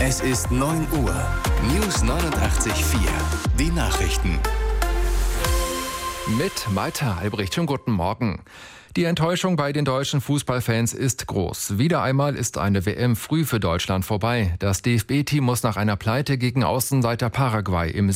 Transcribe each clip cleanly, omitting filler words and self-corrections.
Es ist 9 Uhr. News 89.4. Die Nachrichten. Mit Malte Albrecht. Schönen guten Morgen. Die Enttäuschung bei den deutschen Fußballfans ist groß. Wieder einmal ist eine WM früh für Deutschland vorbei. Das DFB-Team muss nach einer Pleite gegen Außenseiter Paraguay im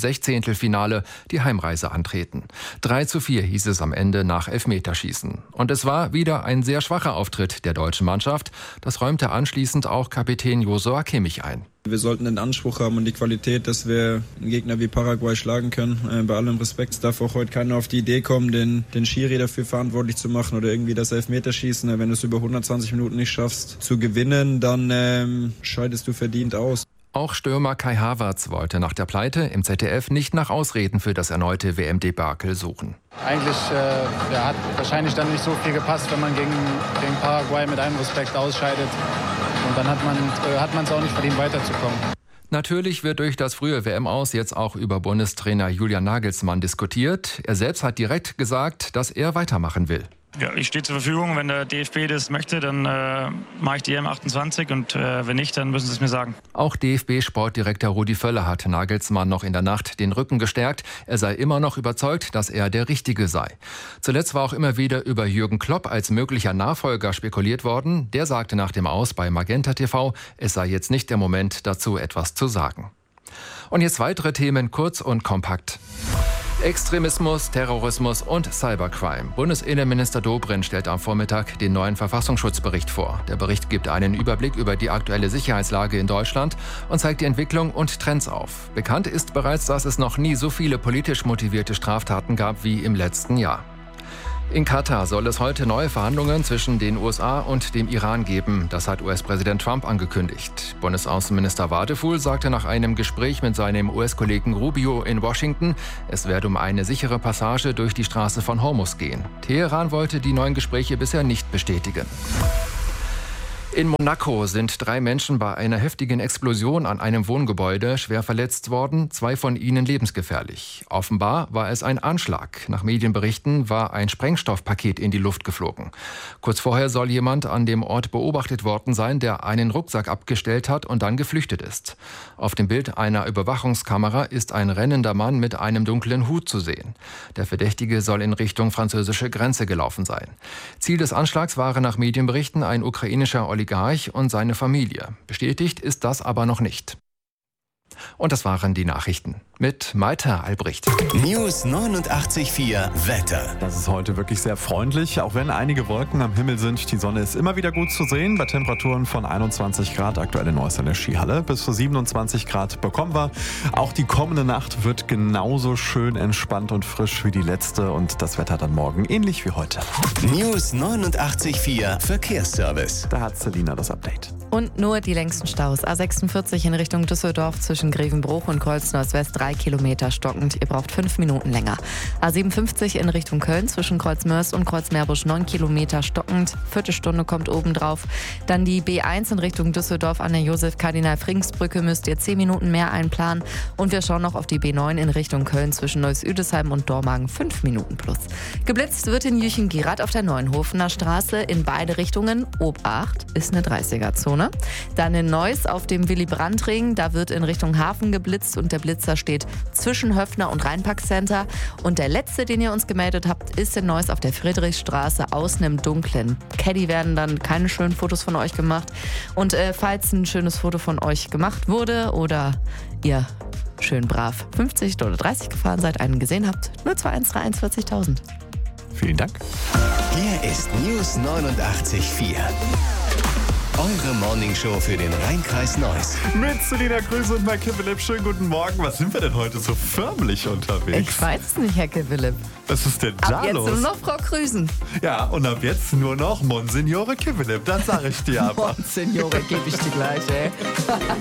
16. die Heimreise antreten. 3:4 hieß es am Ende nach Elfmeterschießen. Und es war wieder ein sehr schwacher Auftritt der deutschen Mannschaft. Das räumte anschließend auch Kapitän Joshua Kimmich ein. Wir sollten den Anspruch haben und die Qualität, dass wir einen Gegner wie Paraguay schlagen können. Bei allem Respekt, es darf auch heute keiner auf die Idee kommen, den Schiri dafür verantwortlich zu machen oder irgendwie das Elfmeterschießen. Wenn du es über 120 Minuten nicht schaffst zu gewinnen, dann scheidest du verdient aus. Auch Stürmer Kai Havertz wollte nach der Pleite im ZDF nicht nach Ausreden für das erneute WM-Debakel suchen. Eigentlich hat wahrscheinlich dann nicht so viel gepasst, wenn man gegen Paraguay mit allem Respekt ausscheidet. Und dann hat man es auch nicht verdient, weiterzukommen. Natürlich wird durch das frühe WM-Aus jetzt auch über Bundestrainer Julian Nagelsmann diskutiert. Er selbst hat direkt gesagt, dass er weitermachen will. Ja, ich stehe zur Verfügung. Wenn der DFB das möchte, dann mache ich die EM28 und wenn nicht, dann müssen sie es mir sagen. Auch DFB-Sportdirektor Rudi Völler hat Nagelsmann noch in der Nacht den Rücken gestärkt. Er sei immer noch überzeugt, dass er der Richtige sei. Zuletzt war auch immer wieder über Jürgen Klopp als möglicher Nachfolger spekuliert worden. Der sagte nach dem Aus bei Magenta TV, es sei jetzt nicht der Moment, dazu etwas zu sagen. Und jetzt weitere Themen kurz und kompakt. Extremismus, Terrorismus und Cybercrime. Bundesinnenminister Dobrindt stellt am Vormittag den neuen Verfassungsschutzbericht vor. Der Bericht gibt einen Überblick über die aktuelle Sicherheitslage in Deutschland und zeigt die Entwicklung und Trends auf. Bekannt ist bereits, dass es noch nie so viele politisch motivierte Straftaten gab wie im letzten Jahr. In Katar soll es heute neue Verhandlungen zwischen den USA und dem Iran geben. Das hat US-Präsident Trump angekündigt. Bundesaußenminister Wadefuhl sagte nach einem Gespräch mit seinem US-Kollegen Rubio in Washington, es werde um eine sichere Passage durch die Straße von Hormuz gehen. Teheran wollte die neuen Gespräche bisher nicht bestätigen. In Monaco sind 3 Menschen bei einer heftigen Explosion an einem Wohngebäude schwer verletzt worden, 2 von ihnen lebensgefährlich. Offenbar war es ein Anschlag. Nach Medienberichten war ein Sprengstoffpaket in die Luft geflogen. Kurz vorher soll jemand an dem Ort beobachtet worden sein, der einen Rucksack abgestellt hat und dann geflüchtet ist. Auf dem Bild einer Überwachungskamera ist ein rennender Mann mit einem dunklen Hut zu sehen. Der Verdächtige soll in Richtung französische Grenze gelaufen sein. Ziel des Anschlags waren nach Medienberichten ein ukrainischer Oligarch und seine Familie. Bestätigt ist das aber noch nicht. Und das waren die Nachrichten mit Malte Albrecht. News 89.4 Wetter. Das ist heute wirklich sehr freundlich, auch wenn einige Wolken am Himmel sind. Die Sonne ist immer wieder gut zu sehen, bei Temperaturen von 21 Grad, aktuell in Neuss in der Skihalle. Bis zu 27 Grad bekommen wir. Auch die kommende Nacht wird genauso schön entspannt und frisch wie die letzte und das Wetter dann morgen ähnlich wie heute. News 89.4 Verkehrsservice. Da hat Selina das Update. Und nur die längsten Staus. A46 in Richtung Düsseldorf zwischen Grevenbruch und Kreuz-Nord-West 3 Kilometer stockend. Ihr braucht 5 Minuten länger. A57 in Richtung Köln zwischen Kreuz-Mörs und Kreuz-Meerbusch 9 Kilometer stockend. Viertelstunde kommt obendrauf. Dann die B1 in Richtung Düsseldorf an der Josef-Kardinal-Frings-Brücke müsst ihr 10 Minuten mehr einplanen. Und wir schauen noch auf die B9 in Richtung Köln zwischen Neuss-Üdesheim und Dormagen 5 Minuten plus. Geblitzt wird in Jüchen-Gerath auf der Neuenhofener Straße in beide Richtungen. Obacht ist eine 30er-Zone. Dann in Neuss auf dem Willy-Brandt-Ring. Da wird in Richtung Hafen geblitzt und der Blitzer steht zwischen Höfner und Rheinpark-Center. Und der letzte, den ihr uns gemeldet habt, ist in Neuss auf der Friedrichstraße außen im Dunklen. Caddy werden dann keine schönen Fotos von euch gemacht. Und falls ein schönes Foto von euch gemacht wurde oder ihr schön brav 50 oder 30 gefahren seid, einen gesehen habt, 02131 40.000. Vielen Dank. Hier ist News 89.4. Eure Morningshow für den Rhein-Kreis Neuss. Mit Selina Grüße und Marke Philipp. Schönen guten Morgen. Was sind wir denn heute so förmlich unterwegs? Ich weiß es nicht, Herr Philipp. Was ist denn da ab jetzt los? nur noch Frau Krüsen. Ja, und ab jetzt nur noch Monsignore Kivelip. Das sage ich dir aber. Monsignore, gebe ich dir gleich, ey.